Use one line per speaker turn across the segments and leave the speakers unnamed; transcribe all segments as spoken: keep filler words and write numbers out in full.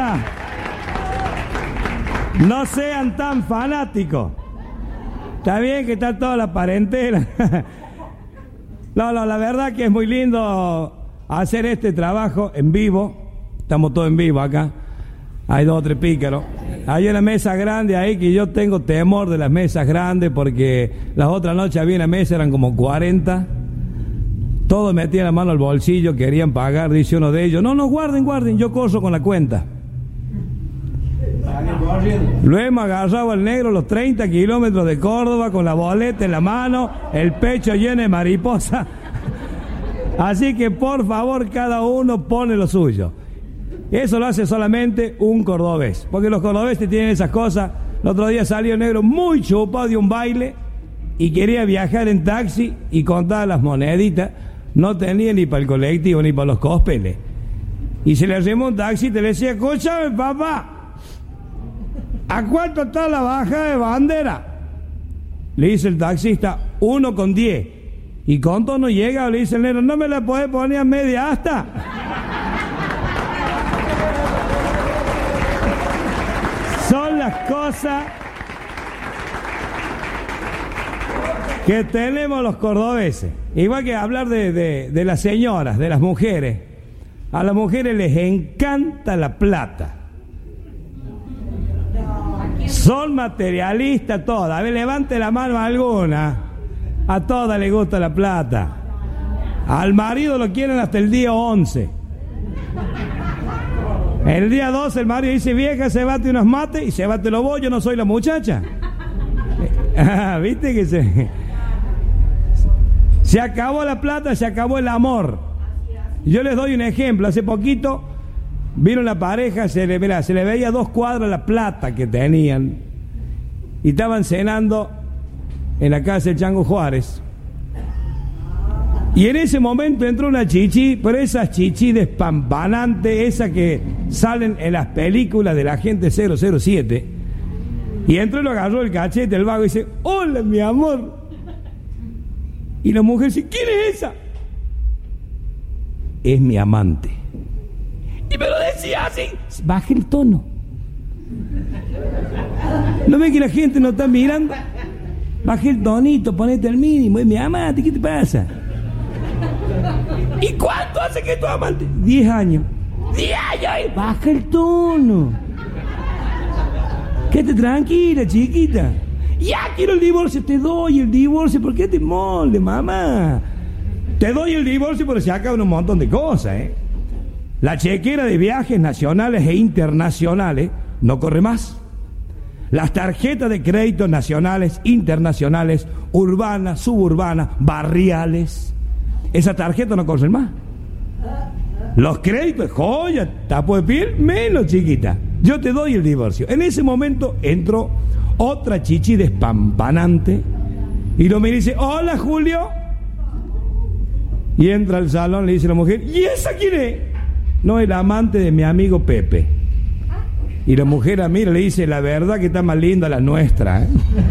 sea, no sean tan fanáticos. Está bien que está toda la parentela. No, no, la verdad que es muy lindo hacer este trabajo en vivo. Estamos todos en vivo acá. Hay dos o tres pícaros. Hay una mesa grande ahí que yo tengo temor de las mesas grandes porque las otras noches había una mesa, eran como cuarenta. Todos metían la mano al bolsillo, querían pagar, dice uno de ellos. No, no, guarden, guarden, yo corro con la cuenta. Lo hemos agarrado al negro los treinta kilómetros de Córdoba con la boleta en la mano, el pecho lleno de mariposa. Así que por favor cada uno pone lo suyo. Eso lo hace solamente un cordobés, porque los cordobeses tienen esas cosas. El otro día salió negro muy chupado de un baile y quería viajar en taxi y contaba las moneditas. No tenía ni para el colectivo ni para los cospeles. Y se le arrimó un taxi y te le decía, escúchame papá, ¿a cuánto está la baja de bandera? Le dice el taxista, uno con diez. Y Conto no llega, le dice el negro, ¿no me la puede poner a media asta? Son las cosas que tenemos los cordobeses. Igual que hablar de, de, de las señoras, de las mujeres. A las mujeres les encanta la plata. Son materialistas todas. A ver, levante la mano a alguna. A todas les gusta la plata. Al marido lo quieren hasta el día once. El día doce el marido dice, vieja, se bate unos mates y se bate los bollos, no soy la muchacha. Ah, ¿viste que se... Se acabó la plata, se acabó el amor. Yo les doy un ejemplo. Hace poquito vino una pareja, se le, mirá, se le veía dos cuadras la plata que tenían. Y estaban cenando en la casa del Chango Juárez. Y en ese momento entró una chichi, pero esas chichi despampanantes, esas que salen en las películas de la Agente cero cero siete. Y entró y lo agarró el cachete, el vago, y dice, hola mi amor. Y la mujer dice, ¿quién es esa? Es mi amante. Y me lo decía así. Baje el tono. ¿No ves que la gente no está mirando? Baje el tonito, ponete el mínimo. Es mi amante, ¿qué te pasa? ¿Y cuánto hace que es tu amante? Diez años. Diez años. Baja el tono. Quédate tranquila, chiquita. Ya quiero el divorcio, te doy el divorcio. ¿Por qué te molde, mamá? Te doy el divorcio, pero se acaban un montón de cosas, ¿eh? La chequera de viajes nacionales e internacionales no corre más. Las tarjetas de crédito nacionales, internacionales, urbanas, suburbanas, barriales, esas tarjetas no corren más. Los créditos, joya, tapo de piel, menos, chiquita. Yo te doy el divorcio. En ese momento entró otra chichi despampanante y lo mira y dice, hola Julio. Y entra al salón, le dice la mujer, ¿y esa quién es? No, el amante de mi amigo Pepe. Y la mujer mira, le dice, la verdad que está más linda la nuestra, ¿eh?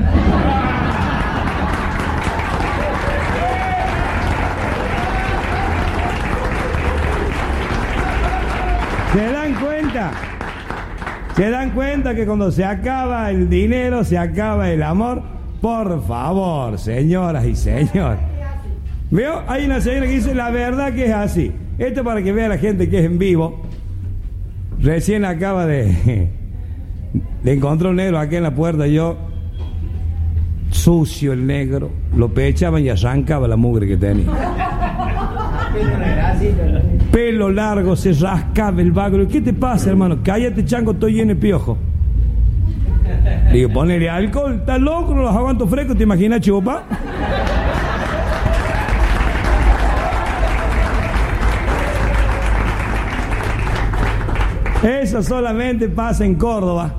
¿Se dan cuenta? ¿Se dan cuenta que cuando se acaba el dinero, se acaba el amor? Por favor, señoras y señores. ¿Veo? Hay una señora que dice, la verdad que es así. Esto para que vea la gente que es en vivo. Recién acaba de, de encontrar un negro aquí en la puerta. Yo, sucio el negro, lo pechaban y arrancaba la mugre que tenía. Pelo largo, se rascaba el vago. ¿Qué te pasa, hermano? Cállate, chango, estoy lleno de piojo. Digo, ponele alcohol, ¿estás loco? No los aguanto frescos, ¿te imaginas, chupa? Eso solamente pasa en Córdoba.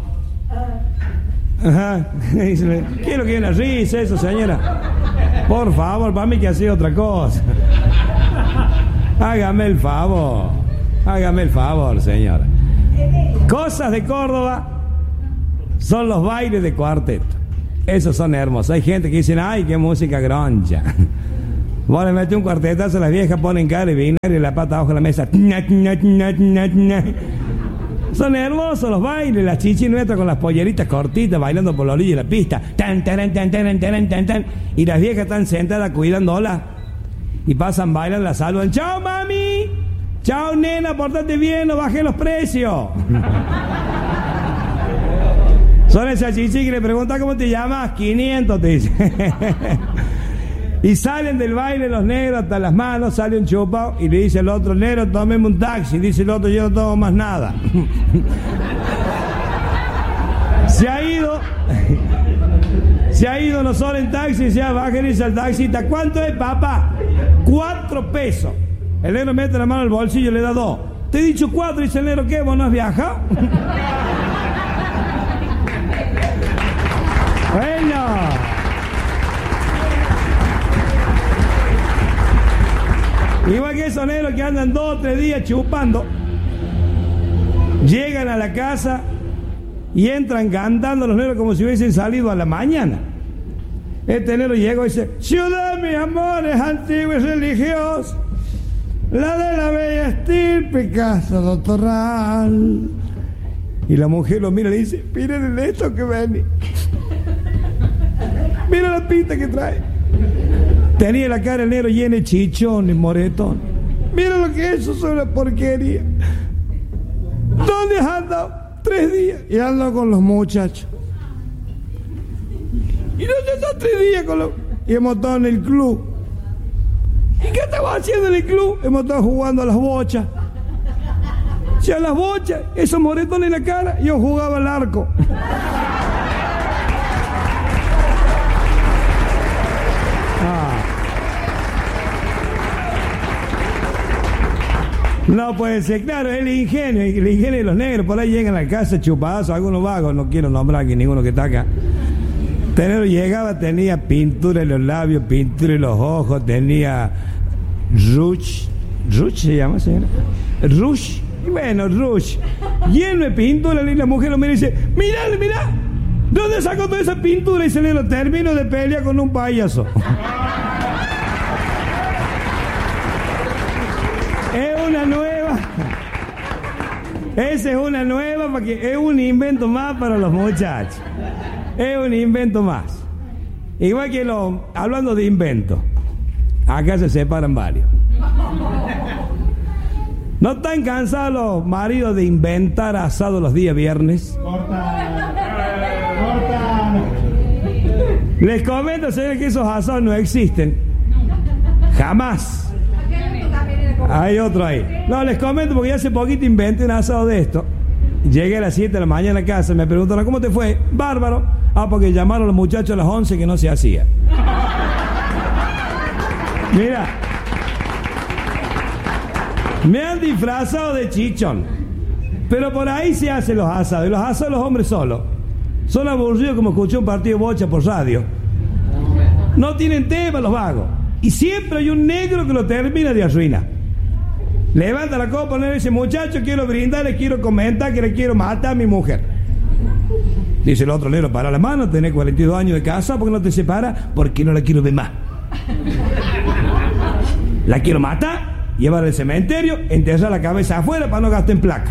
Ajá. Quiero que haya una risa, eso, señora. Por favor, para mí que hacía otra cosa. Hágame el favor. Hágame el favor, señora. Cosas de Córdoba son los bailes de cuarteto. Esos son hermosos. Hay gente que dice, ay, qué música groncha. Vos le metés un cuartetazo, las viejas ponen cara y vinagre y la pata abajo de la mesa. Son hermosos los bailes, las chichis nuestras con las polleritas cortitas bailando por la orilla de la pista. Tan, tan, tan, tan, tan, tan, tan. Y las viejas están sentadas cuidándolas. Y pasan, bailan, la saludan. ¡Chao, mami! ¡Chao, nena! Pórtate bien, no bajes los precios. Son esas chichis que le preguntan cómo te llamas. quinientos, te dice. Y salen del baile los negros hasta las manos, sale un chupao y le dice el otro, negro, tómeme un taxi. Dice el otro, yo no tomo más nada. Se ha ido, se ha ido no solo en taxi, se ha bajado y dice al taxista, ¿cuánto es, papá? Cuatro pesos. El negro mete la mano al bolsillo y le da dos. Te he dicho cuatro, dice el negro, ¿qué? ¿Vos no has viajado? Bueno. Igual que esos negros que andan dos o tres días chupando, llegan a la casa y entran cantando los negros como si hubiesen salido a la mañana. Este negro llega y dice, ciudad, mis amores, antiguos y religiosos, la de la bella estirpe, casa doctoral. Y la mujer lo mira y le dice, miren esto que ven. Mira la pinta que trae. Tenía la cara el negro llena de chichones, moretón. Mira lo que es, eso es una porquería. ¿Dónde has andado? Tres días. Y ando con los muchachos. ¿Y dónde estás tres días con los...? Y hemos estado en el club. ¿Y qué estamos haciendo en el club? Hemos estado jugando a las bochas. Si a las bochas, esos moretones en la cara, yo jugaba al arco. No puede ser, claro, el ingenio, el ingenio de los negros, por ahí llegan a la casa chupados, algunos vagos, no quiero nombrar aquí ninguno que está acá. Tenero llegaba, tenía pintura en los labios, pintura en los ojos, tenía rouge, rouge se llama, señora, rouge, bueno, rouge, lleno de pintura, y la mujer lo mira y dice, mirá, mirá, ¿de dónde sacó toda esa pintura? Y se le lo termino de pelea con un payaso. Es una nueva. Esa es una nueva porque es un invento más para los muchachos. Es un invento más. Igual que lo, hablando de inventos, acá se separan varios. ¿No están cansados los maridos de inventar asado los días viernes? Corta, corta. Les comento, señores, que esos asados no existen. Jamás. Hay otro ahí. No, les comento porque ya hace poquito inventé un asado de esto. Llegué a las siete de la mañana a casa, me preguntaron, ¿cómo te fue? Bárbaro. Ah, porque llamaron a los muchachos a las once que no se hacía. Mira, me han disfrazado de chichón, pero por ahí se hacen los asados. Y los asados los hombres solos son aburridos como escuché un partido de bocha por radio. No tienen tema los vagos. Y siempre hay un negro que lo termina de arruinar. Levanta la copa y dice, muchacho, quiero brindar, le quiero comentar que le quiero matar a mi mujer. Dice el otro negro, para la mano, tenés cuarenta y dos años de casa, ¿por qué no te separas? Porque no la quiero ver más. La quiero matar, llevar al cementerio, enterrar la cabeza afuera para no gastar en placa.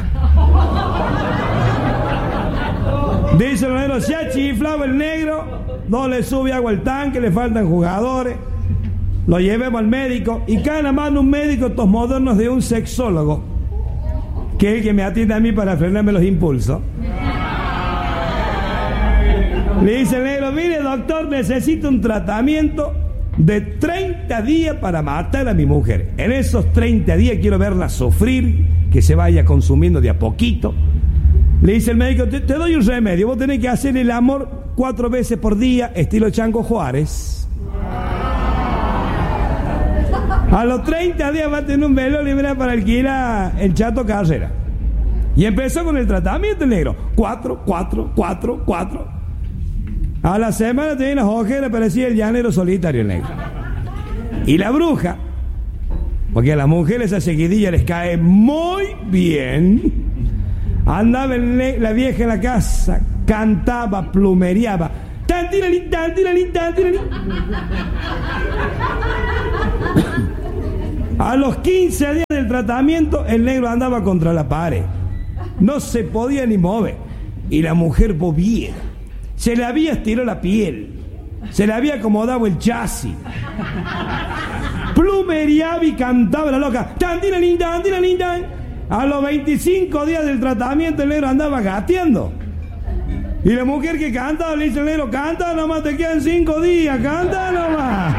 Dice el negro, se ha chiflado el negro, no le sube agua al tanque, le faltan jugadores. Lo llevemos al médico y cae en la mano un médico estos modernos de un sexólogo, que es el que me atiende a mí para frenarme los impulsos. Le dice el negro, mire doctor, necesito un tratamiento de treinta días para matar a mi mujer. En esos treinta días quiero verla sufrir, que se vaya consumiendo de a poquito. Le dice el médico, te, te doy un remedio, vos tenés que hacer el amor cuatro veces por día, estilo Chango Juárez. A los treinta días va a tener un velo libre para alquilar el Chato Carrera. Y empezó con el tratamiento el negro. Cuatro, cuatro, cuatro, cuatro. A la semana tenía las ojeras, parecía el llanero solitario el negro. Y la bruja, porque a las mujeres esa seguidilla les cae muy bien, andaba el, la vieja en la casa, cantaba, plumereaba. Tan, tiralín, tan, tiralín, tan, tiralín. A los quince días del tratamiento, el negro andaba contra la pared. no se podía ni mover. Y la mujer bobiera. Se le había estirado la piel. Se le había acomodado el chasis. Plumeriaba y cantaba la loca. Tandina linda, tandina linda. A los veinticinco días del tratamiento el negro andaba gateando. Y la mujer que cantaba le dice al negro, canta nomás, te quedan cinco días, canta nomás.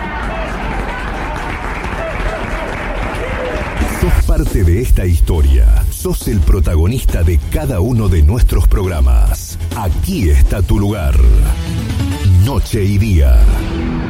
Sos parte de esta historia. Sos el protagonista de cada uno de nuestros programas. Aquí está tu lugar. Noche y día.